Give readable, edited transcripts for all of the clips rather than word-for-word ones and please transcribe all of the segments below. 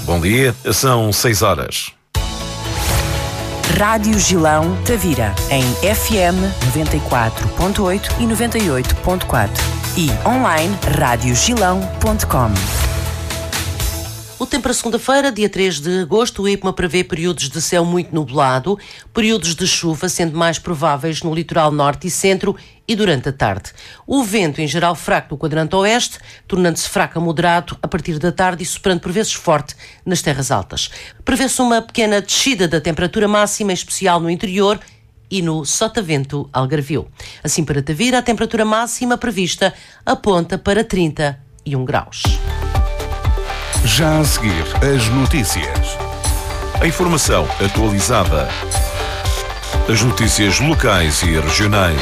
Bom dia, são 6 horas. Rádio Gilão Tavira, em FM 94.8 e 98.4 e online radiogilão.com. O tempo para segunda-feira, dia 3 de agosto, o IPMA prevê períodos de céu muito nublado, períodos de chuva sendo mais prováveis no litoral norte e centro e durante a tarde. O vento, em geral, fraco no quadrante oeste, tornando-se fraco a moderado a partir da tarde e soprando por vezes forte nas terras altas. Prevê-se uma pequena descida da temperatura máxima, em especial no interior e no Sotavento Algarvio. Assim, para Tavira, a temperatura máxima prevista aponta para 31 graus. Já a seguir, as notícias. A informação atualizada. As notícias locais e regionais.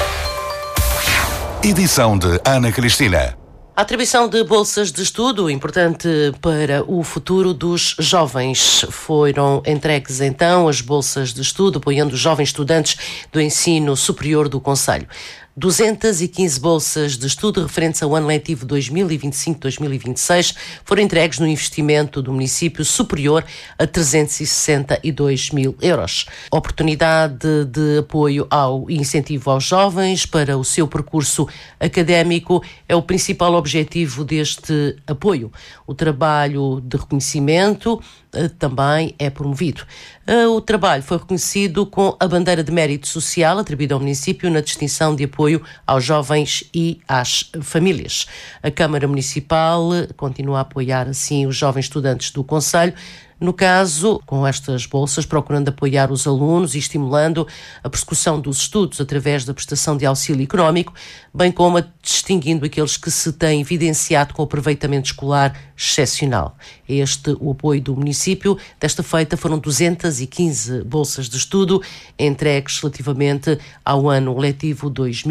Edição de Ana Cristina. A atribuição de bolsas de estudo, importante para o futuro dos jovens. Foram entregues então as bolsas de estudo, apoiando os jovens estudantes do ensino superior do concelho. 215 bolsas de estudo referentes ao ano letivo 2025-2026 foram entregues no investimento do município superior a 362 mil euros. Oportunidade de apoio ao incentivo aos jovens para o seu percurso académico é o principal objetivo deste apoio. O trabalho de reconhecimento também é promovido. O trabalho foi reconhecido com a bandeira de mérito social atribuída ao município na distinção de apoio aos jovens e às famílias. A Câmara Municipal continua a apoiar assim os jovens estudantes do concelho, no caso, com estas bolsas, procurando apoiar os alunos e estimulando a prossecução dos estudos através da prestação de auxílio económico, bem como distinguindo aqueles que se têm evidenciado com aproveitamento escolar excepcional. Este o apoio do município. Desta feita foram 215 bolsas de estudo entregues relativamente ao ano letivo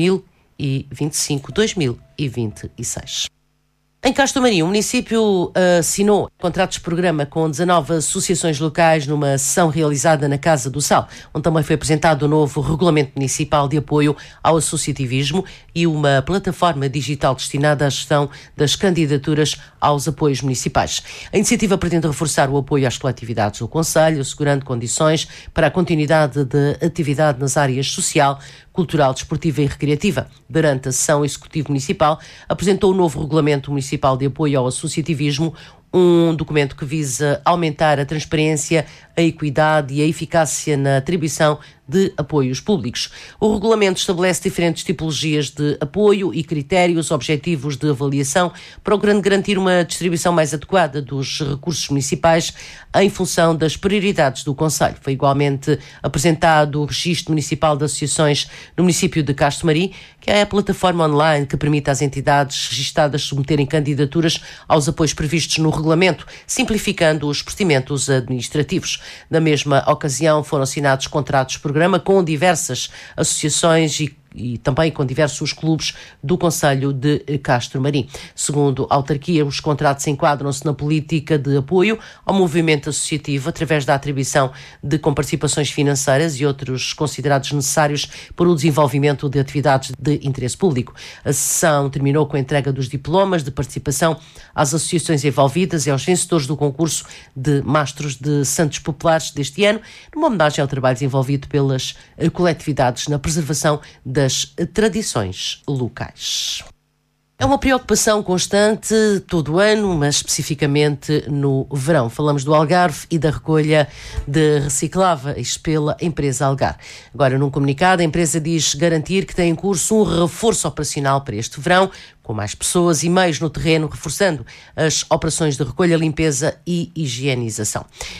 2025-2026. Em Castro Marim, o município assinou contratos de programa com 19 associações locais numa sessão realizada na Casa do Sal, onde também foi apresentado o novo Regulamento Municipal de Apoio ao Associativismo e uma plataforma digital destinada à gestão das candidaturas aos apoios municipais. A iniciativa pretende reforçar o apoio às coletividades do concelho, assegurando condições para a continuidade de atividade nas áreas social, cultural, desportiva e recreativa. Durante a sessão, o Executivo Municipal apresentou o novo Regulamento Municipal de Apoio ao Associativismo, um documento que visa aumentar a transparência, a equidade e a eficácia na atribuição de apoios públicos. O regulamento estabelece diferentes tipologias de apoio e critérios objetivos de avaliação, procurando garantir uma distribuição mais adequada dos recursos municipais em função das prioridades do concelho. Foi igualmente apresentado o Registro Municipal de Associações no município de Castro Marim, que é a plataforma online que permite às entidades registadas submeterem candidaturas aos apoios previstos no regulamento, simplificando os procedimentos administrativos. Na mesma ocasião, foram assinados contratos de programa com diversas associações e também com diversos clubes do concelho de Castro Marim. Segundo a autarquia, os contratos enquadram-se na política de apoio ao movimento associativo através da atribuição de comparticipações financeiras e outros considerados necessários para o desenvolvimento de atividades de interesse público. A sessão terminou com a entrega dos diplomas de participação às associações envolvidas e aos vencedores do concurso de Mastros de Santos Populares deste ano, numa homenagem ao trabalho desenvolvido pelas coletividades na preservação das tradições locais. É uma preocupação constante todo o ano, mas especificamente no verão. Falamos do Algarve e da recolha de recicláveis pela empresa Algar. Agora, num comunicado, a empresa diz garantir que tem em curso um reforço operacional para este verão, com mais pessoas e meios no terreno, reforçando as operações de recolha, limpeza e higienização.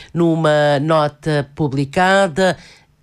Numa nota publicada,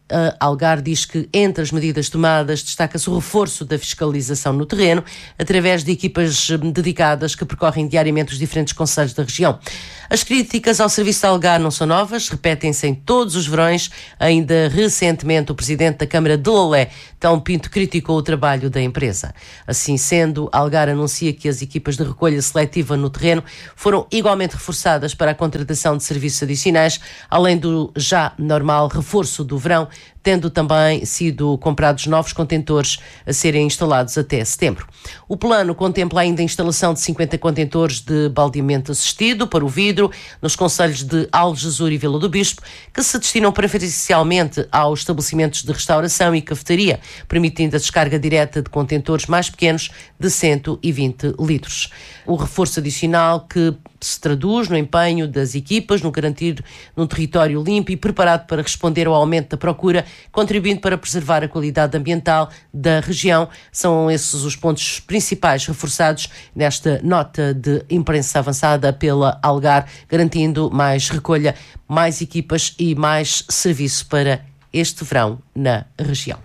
a Algar diz que, entre as medidas tomadas, destaca-se o reforço da fiscalização no terreno, através de equipas dedicadas que percorrem diariamente os diferentes concelhos da região. As críticas ao serviço de Algar não são novas, repetem-se em todos os verões. Ainda recentemente, o presidente da Câmara de Lolé, Telmo Pinto, criticou o trabalho da empresa. Assim sendo, a Algar anuncia que as equipas de recolha seletiva no terreno foram igualmente reforçadas para a contratação de serviços adicionais, além do já normal reforço do verão, tendo também sido comprados novos contentores a serem instalados até setembro. O plano contempla ainda a instalação de 50 contentores de baldeamento assistido para o vidro nos concelhos de Algesur e Vila do Bispo, que se destinam preferencialmente aos estabelecimentos de restauração e cafetaria, permitindo a descarga direta de contentores mais pequenos de 120 litros. O reforço adicional que se traduz no empenho das equipas no garantir um território limpo e preparado para responder ao aumento da procura, contribuindo para preservar a qualidade ambiental da região. São esses os pontos principais reforçados nesta nota de imprensa avançada pela Algar, garantindo mais recolha, mais equipas e mais serviço para este verão na região.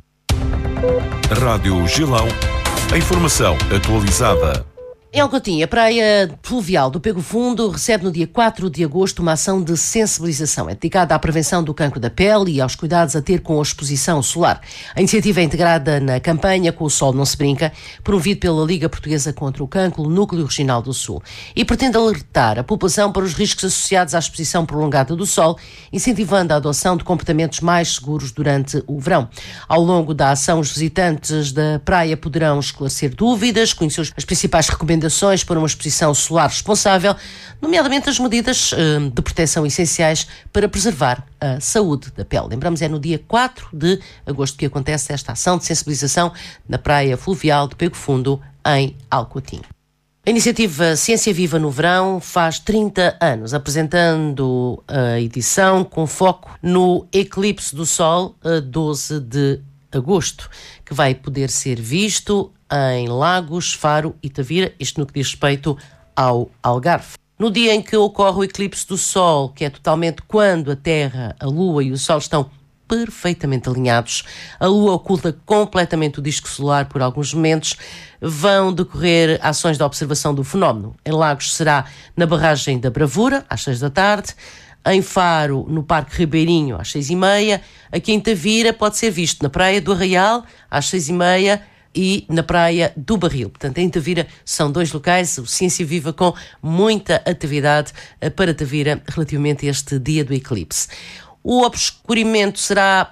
Rádio Gilão, a informação atualizada. Em Alcotim, a praia fluvial do Pego Fundo recebe no dia 4 de agosto uma ação de sensibilização. É dedicada à prevenção do cancro da pele e aos cuidados a ter com a exposição solar. A iniciativa é integrada na campanha Com o Sol Não Se Brinca, promovido pela Liga Portuguesa contra o Cancro, Núcleo Regional do Sul, e pretende alertar a população para os riscos associados à exposição prolongada do sol, incentivando a adoção de comportamentos mais seguros durante o verão. Ao longo da ação, os visitantes da praia poderão esclarecer dúvidas, conhecer as principais recomendações para uma exposição solar responsável, nomeadamente as medidas de proteção essenciais para preservar a saúde da pele. Lembramos, é no dia 4 de agosto que acontece esta ação de sensibilização na praia fluvial de Pego Fundo, em Alcotim. A iniciativa Ciência Viva no Verão faz 30 anos, apresentando a edição com foco no eclipse do Sol, a 12 de agosto, que vai poder ser visto em Lagos, Faro e Tavira, isto no que diz respeito ao Algarve. No dia em que ocorre o eclipse do Sol, que é totalmente quando a Terra, a Lua e o Sol estão perfeitamente alinhados, a Lua oculta completamente o disco solar por alguns momentos, vão decorrer ações de observação do fenómeno. Em Lagos será na barragem da Bravura, às 6 da tarde, em Faro, no Parque Ribeirinho, às 6h30, aqui em Tavira pode ser visto na Praia do Arraial, às 6h30, e na Praia do Barril. Portanto, em Tavira são dois locais, o Ciência Viva com muita atividade para Tavira relativamente a este dia do eclipse. O obscurimento será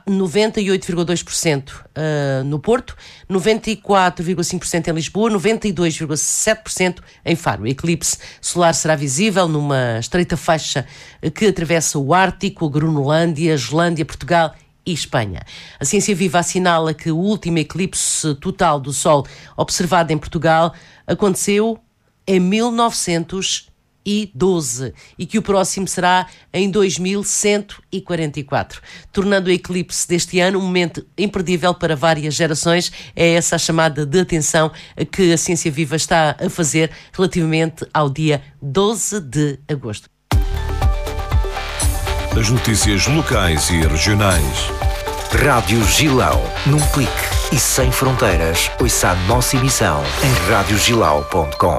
98,2% no Porto, 94,5% em Lisboa, 92,7% em Faro. O eclipse solar será visível numa estreita faixa que atravessa o Ártico, a Groenlândia, a Islândia, Portugal e Espanha. A Ciência Viva assinala que o último eclipse total do Sol observado em Portugal aconteceu em 1912 e que o próximo será em 2144, tornando o eclipse deste ano um momento imperdível para várias gerações. É essa a chamada de atenção que a Ciência Viva está a fazer relativamente ao dia 12 de agosto. As notícias locais e regionais. Rádio Gilão, num clique e sem fronteiras. Ouça a nossa emissão em radiogilau.com.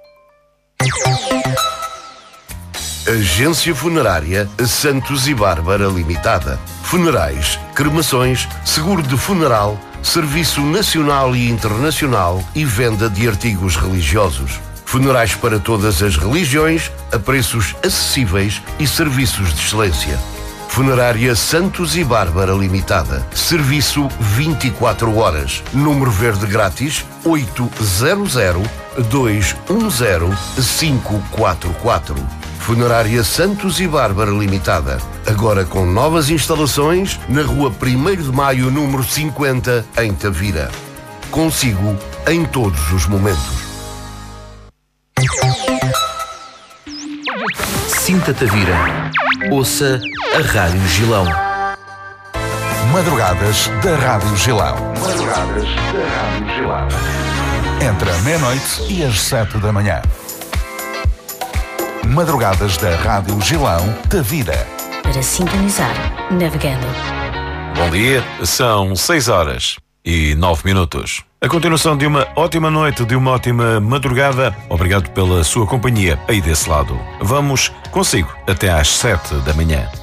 Agência Funerária Santos e Bárbara Limitada. Funerais, cremações, seguro de funeral, serviço nacional e internacional e venda de artigos religiosos. Funerais para todas as religiões, a preços acessíveis e serviços de excelência. Funerária Santos e Bárbara Limitada. Serviço 24 horas. Número verde grátis 800-210-544. Funerária Santos e Bárbara Limitada. Agora com novas instalações na Rua 1º de Maio, número 50, em Tavira. Consigo em todos os momentos. Sinta Tavira. Ouça a Rádio Gilão. Madrugadas da Rádio Gilão. Madrugadas da Rádio Gilão. Entre a meia-noite e as 7 da manhã. Madrugadas da Rádio Gilão, Tavira. Para sintonizar, navegando. Bom dia, são 6h09. A continuação de uma ótima noite, de uma ótima madrugada. Obrigado pela sua companhia aí desse lado. Vamos consigo até às 7 da manhã.